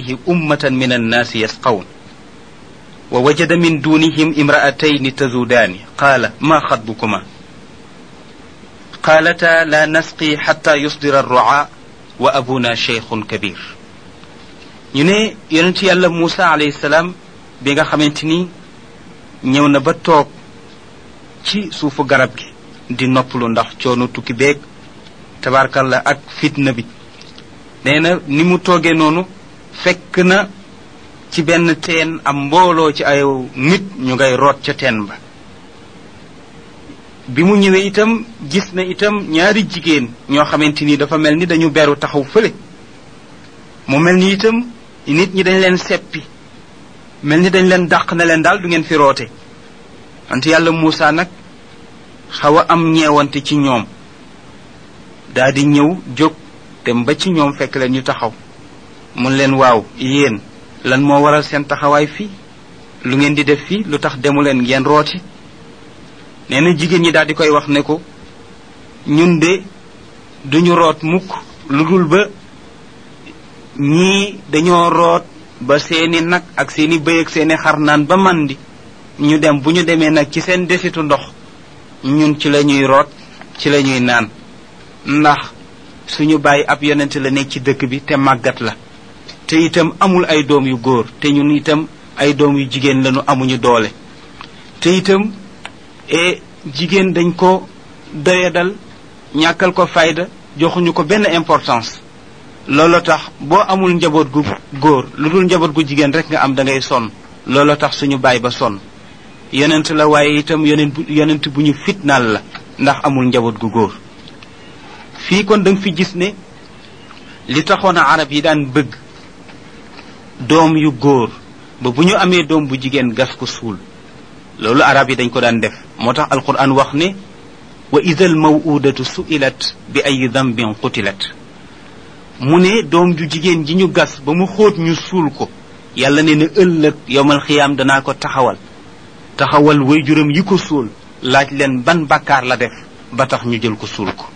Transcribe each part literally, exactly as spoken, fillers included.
waraihi ummatan min annaasi yasqawun wa wajada min dunihim imra'atayni tazudaani qaala ma xatbukuma qaalata la nasqi xatta yusdira arru'a wa abuna cheikhun kabir. ñu ne yonent yàlla Muusa alayhi salaam bi nga xamante ni ñëw na ba toog ci suufu garab gi di noppalu ndax coono tukki beeg tabaarkalla ak fitna bi, nee na ni mu toogee noonu fekk na ci benn teen am mbooloo ci ay nit ñu ngay root ca teen ba. bi mu ñëwee itam gis na itam ñaari jigéen ñoo xamante ni dafa mel ni dañu beru taxaw fële, mu mel ni itam nit ñi dañ leen seppi, mel ni dañ leen dàq na leen daal du ngeen fi roote. ante yàlla Muusa nag xaw a am ñeewante ci ñoom, daa di ñëw jóg dem ba ci ñoom fekk leen ñu taxaw, mun leen waaw yéen lan moo waral seen taxawaay fii, lu ngeen di def fii, lu tax demu leen ngeen rooti. nee na jigéen ñi daal di koy wax ne ko ñun de duñu root mukk lu dul ba ñii dañoo root ba seeni nag ak seeni bëy ak seeni xar naan ba màndi, ñu dem bu ñu demee nag ci seen desitu ndox ñun ci la ñuy root ci la ñuy naan, ndax suñu bàyyi ab yonent la nekk ci dëkk bi te màggat la, te itam amul ay doom yu góor, te ñun itam ay doom yu jigéen lañu amuñu doole, te itam e jigéen dañ ko doyadal ñàkkal ko fayda joxuñu ko benn importance. loolu tax boo amul njaboot gu góor lu dul njaboot gu jigéen rek nga am da ngay sonn, loolu tax suñu baay ba sonn. yonent la waaye itam yonent bu yonent bu ñu fitnaal la ndax amul njaboot gu góor. fii kon da nga fi gis ne li taxoon a arab yi daan bëgg doom yu góor ba bu ñu amee doom bu jigéen gas ko suul, loolu arab yi dañ ko daan def. moo tax alquran wax ne wa idal mawudatu su'ilat bi ay dambin qutilat. mu ne doom ju jigéen ji ñu gas ba mu xóot ñu suul ko, yàlla ne na ëllëg yowmal xiyaam danaa ko taxawal taxawal waajuram yi ko suul, laaj leen ban bàkkaar la def ba tax ñu jël ko suul ko.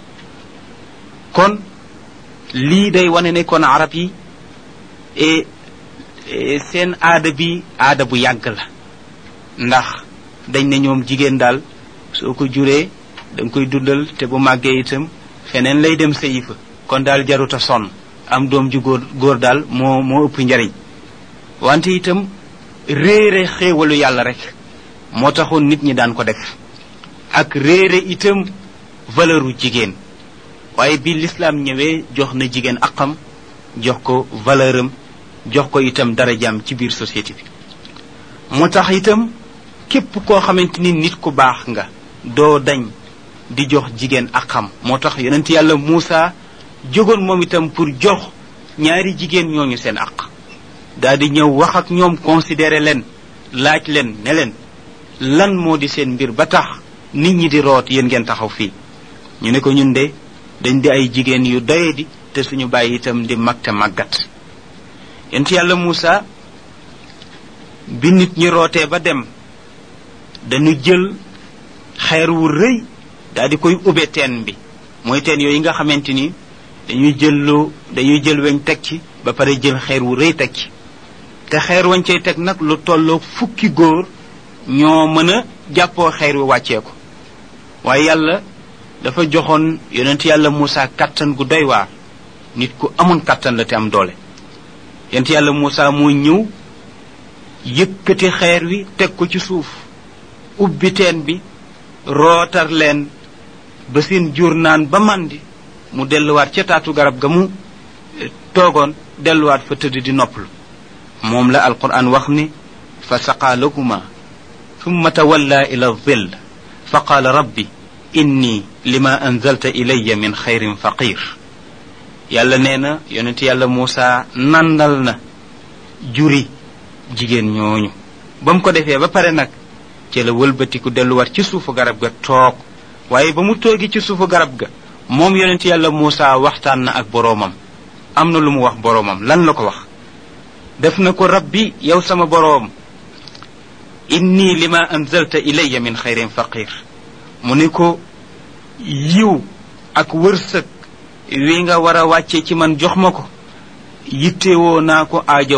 kon lii day wane ne kon arab yi e seen aada bi aada bu yàgg la, ndax dañ ne ñoom jigéen daal soo ko juree da nga koy dundal te bu màggee itam feneen lay dem sëyi fa, kon daal jaruta sonn, am doom ju góor góor daal moo moo ëpp njariñ. wante itam réere xéewalu yàlla rek moo taxoon nit ñi daan ko def, ak réere itam valeuru jigéen. waaye bi l'islam ñëwee jox na jigéen aqam, jox ko valeuram, jox ko itam darajaam ci biir société bi. moo tax itam képp koo xamante ni nit ku baax nga doo dañ di jox jigéen aqam. moo tax yonent yàlla Muusa jógoon moom itam pour jox ñaari jigéen ñooñu seen aq, daal di ñëw wax ak ñoom, considéré leen, laaj leen ne leen lan moo di seen mbir ba tax nit ñi di root yéen ngeen taxaw fii. ñu ne ko ñun de dañ di ay jigéen yu doye di te suñu bàyyi itam di mag te màggat. yonent yàlla Muusa bi nit ñi rootee ba dem dañu jël xeer wu rëy daal di koy ubbe teen bi, mooy teen yooyu nga xamante ni dañuy jël lu dañuy jël weñ teg ci ba pare jël xeer wu rëy teg ci, te xeer wañ cay teg nag lu tolloo fukki góor ñoo mën a jàppoo xeer wi wàccee ko. waaye yàlla dafa joxoon yonent yàlla Muusa kattan gu doy waar, nit ku amoon kattan la te am doole. yonent yàlla Muusa moo ñëw yëkkati xeer wi teg ko ci suuf, ubbi teen bi, rootar leen ba seen jur naan ba màndi, mu delluwaat ca taatu garab ga mu toogoon, delluwaat fa tëdd di noppalu. moom la alquran wax ni fa saqaa lakuma thumma tawalla ila dhill fa qaala rabbi inni lima anzalta ilayya min xayrin faqir. yàlla nee na yonent yàlla Muusa nandal na juri jigéen ñooñu. ba mu ko defee ba pare nag ci la wëlbatiku delluwaat ci suufu garab ga toog. waaye ba mu toogi ci suufu garab ga moom yonent yàlla Muusa waxtaan na ak boroomam. am na lu mu wax boroomam. lan la ko wax? def na ko rabbi yow sama boroom, inni lima anzalta ilayya min xayrin faqir. mu ni ko yiw ak wërsëg wi nga war a wàcce ci man jox ma ko yittewoo naa ko aajo